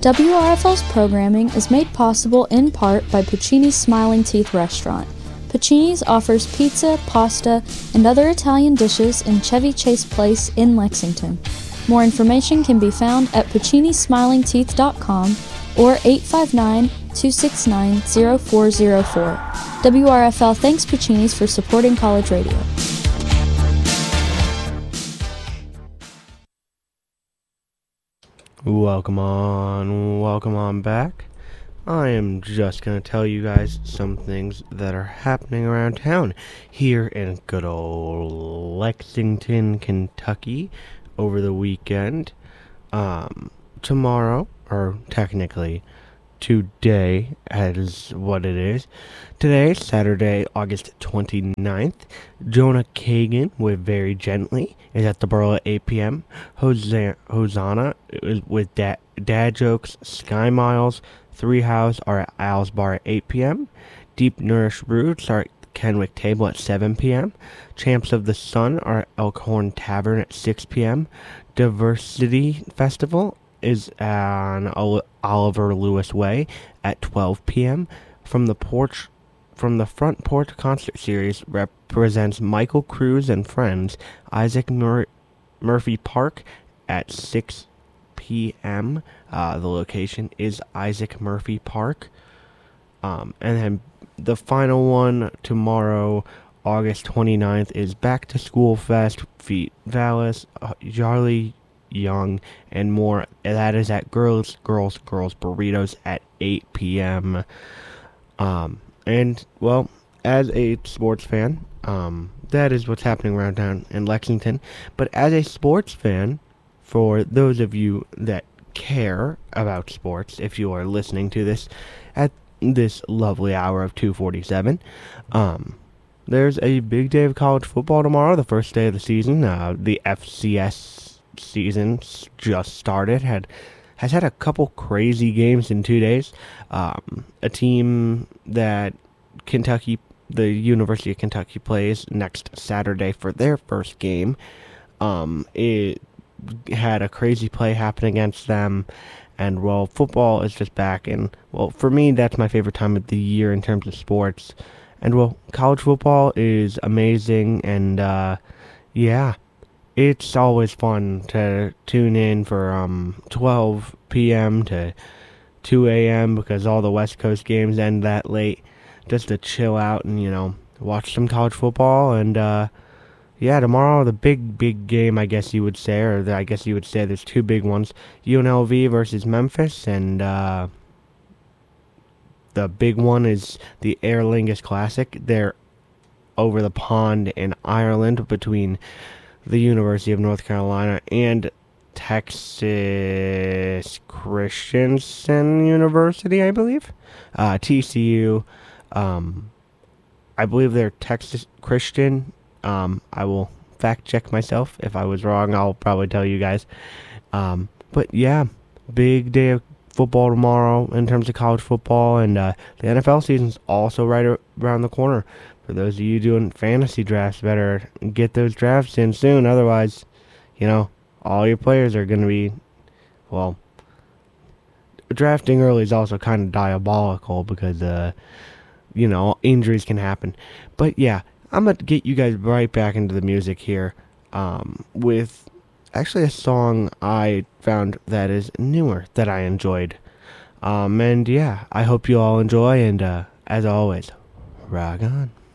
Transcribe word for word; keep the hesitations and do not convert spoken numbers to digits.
W R F L's programming is made possible in part by Puccini's Smiling Teeth Restaurant. Puccini's offers pizza, pasta, and other Italian dishes in Chevy Chase Place in Lexington. More information can be found at puccini smiling teeth dot com or eight five nine, two six nine, zero four zero four. W R F L thanks Puccini's for supporting college radio. Welcome on, welcome on back. I am just going to tell you guys some things that are happening around town here in good old Lexington, Kentucky over the weekend. Um, tomorrow, or technically today as what it is. Today, Saturday, August twenty-ninth, Jonah Kagan with Very Gently is at the Borough at eight p.m. Hosa- Hosanna is with da- Dad Jokes, Sky Miles, Three House are at Al's Bar at eight p.m. Deep Nourished Roots are at Kenwick Table at seven p.m. Champs of the Sun are at Elkhorn Tavern at six p.m. Diversity Festival is on Oliver Lewis Way at twelve p.m. From the porch, from the Front Porch Concert Series represents Michael Cruz and Friends, Isaac Mur- Murphy Park at six p.m. Uh, the location is Isaac Murphy Park. Um, and then the final one tomorrow, August twenty-ninth, is Back to School Fest, Feet Vallis, uh, Charlie Young, and more. That is at Girls, Girls, Girls Burritos at eight p.m. Um, and, well, as a sports fan, um, that is what's happening around town in Lexington. But as a sports fan, for those of you that care about sports, if you are listening to this at this lovely hour of two forty-seven, um, there's a big day of college football tomorrow, the first day of the season. Uh, the F C S season just started, had has had a couple crazy games in two days. Um, a team that Kentucky, the University of Kentucky, plays next Saturday for their first game. Um, it had a crazy play happen against them, and well, football is just back, and well, for me, that's my favorite time of the year in terms of sports. And well, college football is amazing, and uh, yeah, it's always fun to tune in for um twelve p.m. to two a.m. because all the West Coast games end that late, just to chill out and, you know, watch some college football. And uh, yeah, tomorrow the big, big game, I guess you would say, or the, I guess you would say there's two big ones, U N L V versus Memphis, and uh, the big one is the Aer Lingus Classic. They're over the pond in Ireland between the University of North Carolina and Texas Christian University, I believe. Uh, T C U. Um, I believe they're Texas Christian. Um, I will fact check myself. If I was wrong, I'll probably tell you guys. Um, but yeah, big day of football tomorrow in terms of college football, and uh, the N F L season's also right ar- around the corner. For those of you doing fantasy drafts, better get those drafts in soon. Otherwise, you know, all your players are going to be, well, drafting early is also kind of diabolical because, uh, you know, injuries can happen. But yeah, I'm going to get you guys right back into the music here um, with actually a song I found that is newer that I enjoyed. Um, and yeah, I hope you all enjoy, and uh, as always, rock on.